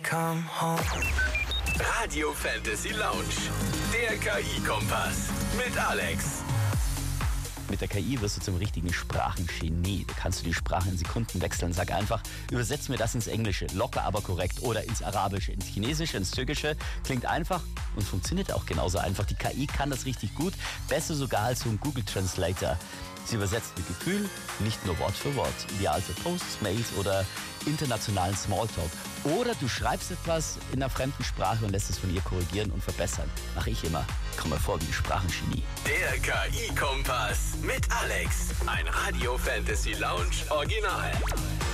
come home. Radio Fantasy Lounge, der KI-Kompass mit Alex. Mit der KI wirst du zum richtigen Sprachengenie. Da kannst du die Sprache in Sekunden wechseln. Sag einfach, übersetz mir das ins Englische, locker aber korrekt, oder ins Arabische, ins Chinesische, ins Türkische. Klingt einfach und funktioniert auch genauso einfach. Die KI kann das richtig gut, besser sogar als so ein Google Translator. Sie übersetzt mit Gefühl, nicht nur Wort für Wort. Ideal für Posts, Mails oder internationalen Smalltalk. Oder du schreibst etwas in einer fremden Sprache und lässt es von ihr korrigieren und verbessern. Mache ich immer. Komm mir vor wie ein Sprachengenie. Der KI-Kompass mit Alex. Ein Radio Fantasy Lounge Original.